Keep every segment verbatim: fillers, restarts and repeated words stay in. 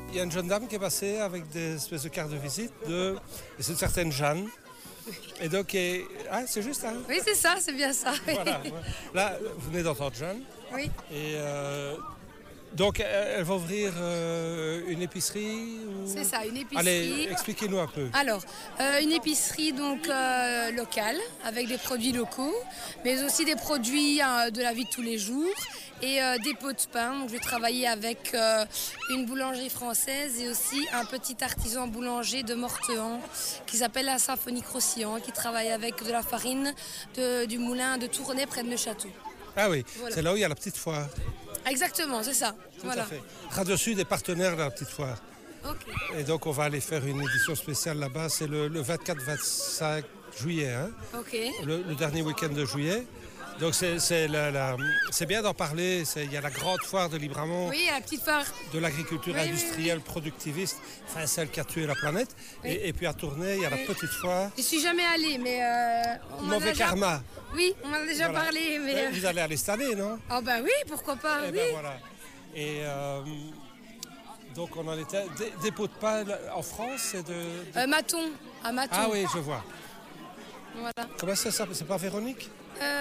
il y a une jeune dame qui est passée avec des espèces de cartes de visite de... Et c'est une certaine Jeanne. Et donc, et... ah, c'est juste, hein? Oui, c'est ça, c'est bien ça. Voilà. Là, vous venez d'entendre Jeanne. Oui. Et euh, donc, elle va ouvrir euh, une épicerie ou... C'est ça, une épicerie. Allez, expliquez-nous un peu. Alors, euh, une épicerie donc euh, locale, avec des produits locaux, mais aussi des produits euh, de la vie de tous les jours et euh, des pots de pain. Donc, je vais travailler avec euh, une boulangerie française et aussi un petit artisan boulanger de Mortehan qui s'appelle la Symphonie Croustillant, qui travaille avec de la farine de, du moulin de Tournai près de Neuchâteau. Ah oui, Voilà. C'est là où il y a la petite foire. Exactement, c'est ça. Tout voilà. à fait. Radio Sud est partenaire de la petite foire. Ok. Et donc, on va aller faire une édition spéciale là-bas. C'est le, le vingt-quatre vingt-cinq juillet, hein, Ok. le, le dernier week-end de juillet. Donc, c'est, c'est, la, la, c'est bien d'en parler. C'est, il y a la grande foire de Libramont, Oui, la petite foire. de l'agriculture Oui, oui, industrielle productiviste, enfin celle qui a tué la planète. Oui. Et, et puis à Tournai, il y a Oui. la petite foire. Je suis jamais allée, mais euh, on m'en a Mauvais déjà... karma. Oui, on en a déjà Voilà. parlé, mais. Ben, Vous allez aller cette année, non? Ah bah oui, pourquoi pas, Eh oui. ben voilà. Et euh, donc on en était des, des pots de pain en France, c'est de, de- Euh, Maton, à Maton. Ah oui, je vois. Voilà. Comment ça s'appelle? C'est pas Véronique?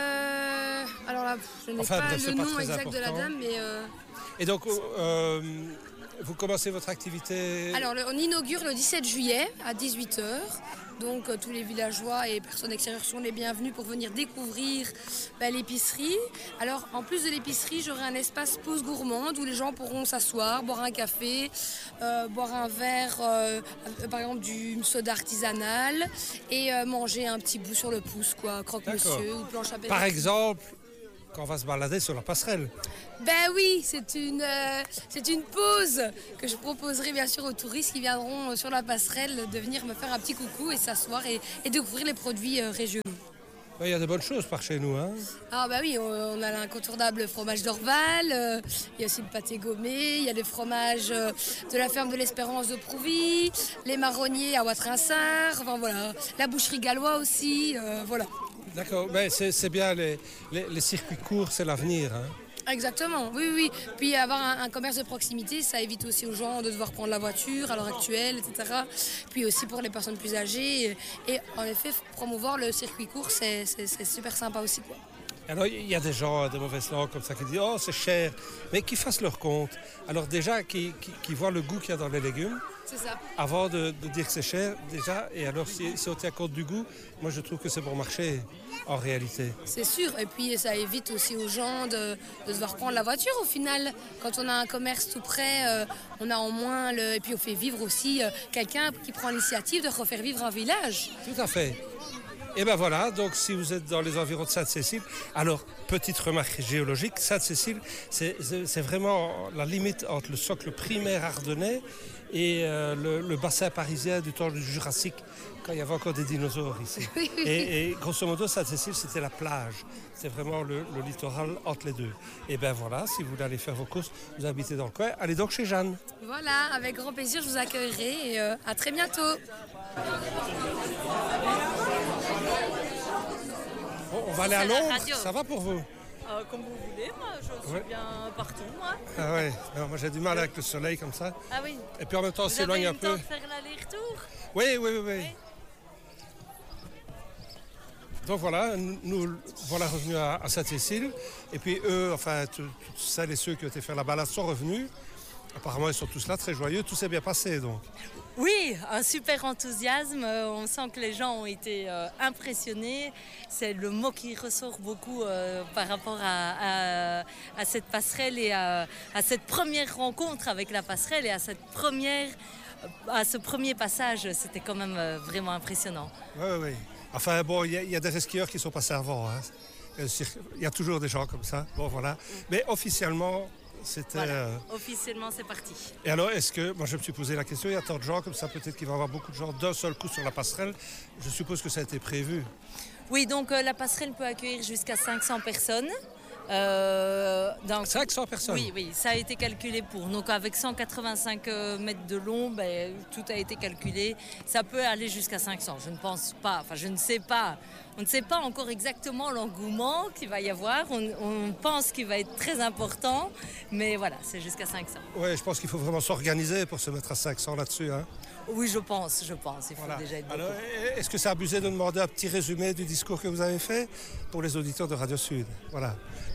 Euh, alors là, pff, je n'ai Enfin, pas bref, le c'est pas nom très exact de la important. dame, mais. euh, Et donc euh, vous commencez votre activité. Alors, le- on inaugure le dix-sept juillet à dix-huit heures. Donc, euh, tous les villageois et personnes extérieures sont les bienvenus pour venir découvrir bah, l'épicerie. Alors, en plus de l'épicerie, j'aurai un espace pause gourmande où les gens pourront s'asseoir, boire un café, euh, boire un verre, euh, euh, par exemple, du soda artisanal et euh, manger un petit bout sur le pouce, quoi, croque-monsieur ou planche à bébé. Par exemple, quand on va se balader sur la passerelle. Ben oui, c'est une, euh, c'est une pause que je proposerai bien sûr aux touristes qui viendront euh, sur la passerelle de venir me faire un petit coucou et s'asseoir et, et découvrir les produits euh, régionaux. Il y a de bonnes choses par chez nous, hein. Ah bah oui, on, on a l'incontournable fromage d'Orval, euh, il y a aussi le pâté gommé, il y a le fromage euh, de la ferme de l'Espérance de Prouvy, les marronniers à Watrinsart, enfin voilà, la boucherie gallois aussi, euh, voilà. D'accord, mais c'est, c'est bien, les, les, les circuits courts, c'est l'avenir, hein. Exactement, oui, oui. Puis avoir un, un commerce de proximité, ça évite aussi aux gens de devoir prendre la voiture à l'heure actuelle, et cetera. Puis aussi pour les personnes plus âgées. Et en effet, promouvoir le circuit court, c'est, c'est, c'est super sympa aussi, quoi. Alors, il y a des gens, des mauvaises langues comme ça qui disent « Oh, c'est cher !» Mais qu'ils fassent leur compte. Alors déjà, qu'ils, qu'ils, qu'ils voient le goût qu'il y a dans les légumes, C'est ça. avant de, de dire que c'est cher, déjà. Et alors, si, si on tient compte du goût, moi, je trouve que c'est bon marché, en réalité. C'est sûr. Et puis, ça évite aussi aux gens de, de devoir prendre la voiture, au final. Quand on a un commerce tout près, euh, on a en moins... Le... Et puis, on fait vivre aussi euh, quelqu'un qui prend l'initiative de refaire vivre un village. Tout à fait. Et ben voilà, donc si vous êtes dans les environs de Sainte-Cécile, alors petite remarque géologique, Sainte-Cécile, c'est, c'est, c'est vraiment la limite entre le socle primaire ardennais et euh, le, le bassin parisien du temps du Jurassique, quand il y avait encore des dinosaures ici. Oui, oui. Et, et grosso modo, Sainte-Cécile, c'était la plage. C'est vraiment le, le littoral entre les deux. Et ben voilà, si vous voulez aller faire vos courses, vous habitez dans le coin, allez donc chez Jeanne. Voilà, avec grand plaisir, je vous accueillerai et euh, à très bientôt. Bon, on va aller à C'est la Londres, radio. ça va pour vous? Euh, comme vous voulez, moi je suis Ouais. bien partout, moi. Ah ouais, non, moi j'ai du mal avec le soleil comme ça. Ah oui. Et puis en même temps, on Vous avez s'éloigne eu un le peu. temps de faire l'aller-retour? Oui, oui, oui, oui. Oui. Donc voilà, nous voilà revenus à, à Sainte-Cécile. Et puis eux, enfin, toutes celles et ceux qui ont été faire la balade sont revenus. Apparemment, ils sont tous là, très joyeux. Tout s'est bien passé, donc. Oui, un super enthousiasme. Euh, On sent que les gens ont été euh, impressionnés. C'est le mot qui ressort beaucoup euh, par rapport à, à, à cette passerelle et à, à cette première rencontre avec la passerelle et à cette première, à ce premier passage. C'était quand même euh, vraiment impressionnant. Oui, oui, oui. Enfin, bon, il y, a- il y a des skieurs qui sont passés avant, hein. Il y a toujours des gens comme ça. Bon, voilà. Mais officiellement, c'était... Voilà. euh, Officiellement, c'est parti. Et alors, est-ce que... Moi, je me suis posé la question, il y a tant de gens comme ça, peut-être qu'il va y avoir beaucoup de gens d'un seul coup sur la passerelle. Je suppose que ça a été prévu. Oui, donc euh, la passerelle peut accueillir jusqu'à cinq cents personnes. Euh, donc, cinq cents personnes. Oui, oui, ça a été calculé pour. Donc avec cent quatre-vingt-cinq mètres de long, ben, tout a été calculé. Ça peut aller jusqu'à cinq cents. Je ne pense pas, enfin je ne sais pas On ne sait pas encore exactement l'engouement qu'il va y avoir. On, on pense qu'il va être très important, mais voilà, c'est jusqu'à cinq cents. Oui, je pense qu'il faut vraiment s'organiser pour se mettre à cinq cents là-dessus. Hein. Oui, je pense, je pense. Il faut Voilà. déjà être beaucoup. Alors, est-ce que c'est abusé de demander un petit résumé du discours que vous avez fait pour les auditeurs de Radio Sud? Voilà.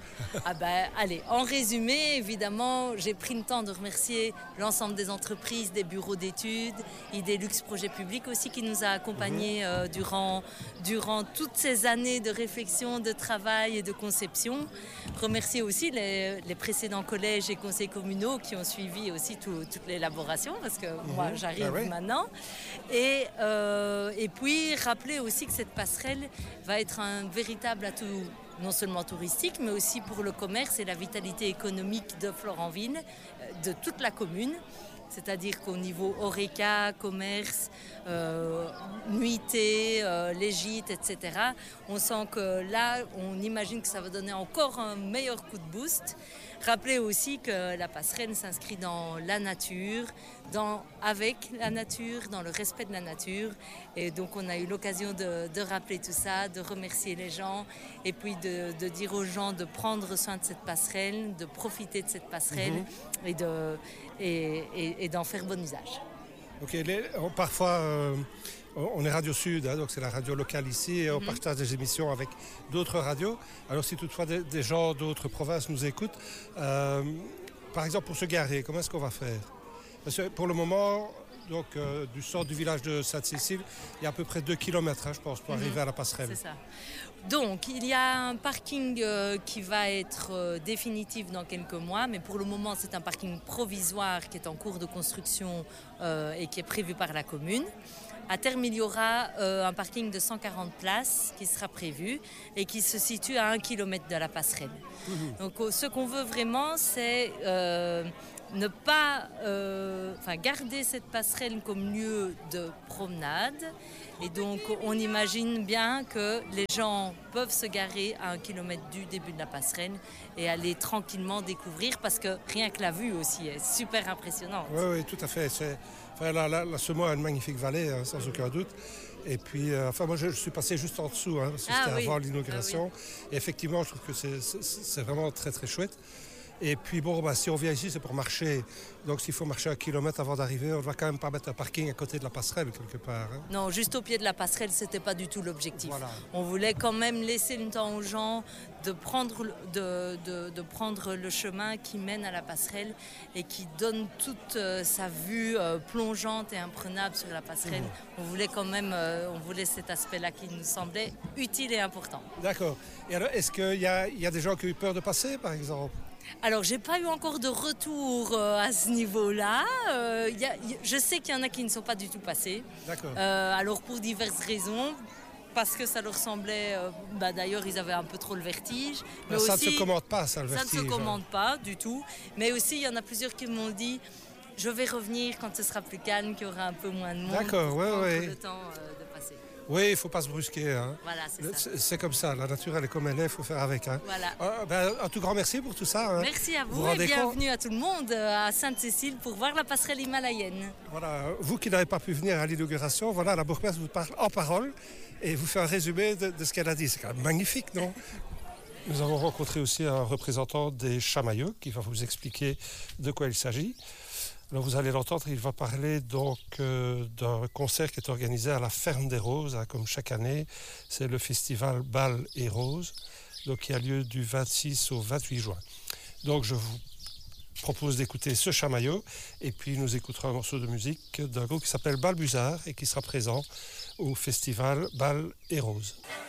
Ah ben, allez, en résumé, évidemment, j'ai pris le temps de remercier l'ensemble des entreprises, des bureaux d'études, Idélux Projet Public aussi qui nous a accompagnés mmh. euh, durant, durant toutes ces années de réflexion, de travail et de conception. Remercier aussi les, les précédents collèges et conseils communaux qui ont suivi aussi tout, toute l'élaboration parce que mmh. moi j'arrive ah oui. maintenant. Et, euh, et puis rappeler aussi que cette passerelle va être un véritable atout non seulement touristique, mais aussi pour le commerce et la vitalité économique de Florenville, de toute la commune. C'est-à-dire qu'au niveau horeca, commerce, euh, nuitée, euh, les gîtes, et cetera, on sent que là, on imagine que ça va donner encore un meilleur coup de boost. Rappelez aussi que la passerelle s'inscrit dans la nature, dans, avec la nature, dans le respect de la nature. Et donc on a eu l'occasion de, de rappeler tout ça, de remercier les gens et puis de, de dire aux gens de prendre soin de cette passerelle, de profiter de cette passerelle mmh. et, de, et, et, et d'en faire bon usage. Ok, les, parfois euh, on est Radio Sud, hein, donc c'est la radio locale ici et on mmh. partage des émissions avec d'autres radios. Alors si toutefois des, des gens d'autres provinces nous écoutent, euh, par exemple pour se garer, comment est-ce qu'on va faire? Parce que pour le moment, donc, euh, du centre du village de Sainte-Cécile, il y a à peu près deux kilomètres, hein, je pense, pour mmh. arriver à la passerelle. C'est ça. Donc, il y a un parking euh, qui va être euh, définitif dans quelques mois, mais pour le moment, c'est un parking provisoire qui est en cours de construction euh, et qui est prévu par la commune. À terme, il y aura euh, un parking de cent quarante places qui sera prévu et qui se situe à un kilomètre de la passerelle. Mmh. Donc, ce qu'on veut vraiment, c'est euh, ne pas, euh, enfin, garder cette passerelle comme lieu de promenade. Et donc, on imagine bien que les gens peuvent se garer à un kilomètre du début de la passerelle et aller tranquillement découvrir, parce que rien que la vue aussi est super impressionnante. Oui, oui, tout à fait. C'est, enfin, la, la, la Semois a une magnifique vallée, hein, sans aucun doute. Et puis, euh, enfin, moi, je, je suis passé juste en dessous, hein, parce que ah, c'était oui. avant l'inauguration. Ah, oui. Et effectivement, je trouve que c'est, c'est, c'est vraiment très, très chouette. Et puis bon, bah, si on vient ici, c'est pour marcher. Donc s'il faut marcher un kilomètre avant d'arriver, on ne va quand même pas mettre un parking à côté de la passerelle quelque part. Hein. Non, juste au pied de la passerelle, ce n'était pas du tout l'objectif. Voilà. On voulait quand même laisser le temps aux gens de prendre, de, de, de prendre le chemin qui mène à la passerelle et qui donne toute euh, sa vue euh, plongeante et imprenable sur la passerelle. Mmh. On voulait quand même, euh, on voulait cet aspect-là qui nous semblait utile et important. D'accord. Et alors, est-ce qu'il y a, y a des gens qui ont eu peur de passer, par exemple ? Alors, j'ai pas eu encore de retour euh, à ce niveau-là. Euh, y a, y, je sais qu'il y en a qui ne sont pas du tout passés. D'accord. Euh, alors, pour diverses raisons. Parce que ça leur semblait... Euh, bah, d'ailleurs, ils avaient un peu trop le vertige. Mais ça aussi, ne se commande pas, ça, le ça vertige. Ça ne se commande hein. pas du tout. Mais aussi, il y en a plusieurs qui m'ont dit « Je vais revenir quand ce sera plus calme, qu'il y aura un peu moins de monde. » D'accord, oui, oui. le temps euh, de passer. Oui, il ne faut pas se brusquer. Hein. Voilà, c'est le, ça. C'est, c'est comme ça, la nature, elle est comme elle est, il faut faire avec. Hein. Voilà. Euh, ben, un tout grand merci pour tout ça. Hein. Merci à vous, vous et bienvenue compte? à tout le monde à Sainte-Cécile pour voir la passerelle himalayenne. Voilà, vous qui n'avez pas pu venir à l'inauguration, voilà, la bourgmestre vous parle en parole et vous fait un résumé de, de ce qu'elle a dit. C'est quand même magnifique, non? Nous avons rencontré aussi un représentant des Chamaillots qui va vous expliquer de quoi il s'agit. Alors vous allez l'entendre, il va parler donc euh, d'un concert qui est organisé à la Ferme des Roses, hein, comme chaque année. C'est le festival Bal et Roses, donc qui a lieu du vingt-six au vingt-huit juin. Donc je vous propose d'écouter ce Chamaillot et puis nous écouterons un morceau de musique d'un groupe qui s'appelle Balbuzard et qui sera présent au festival Bal et Roses.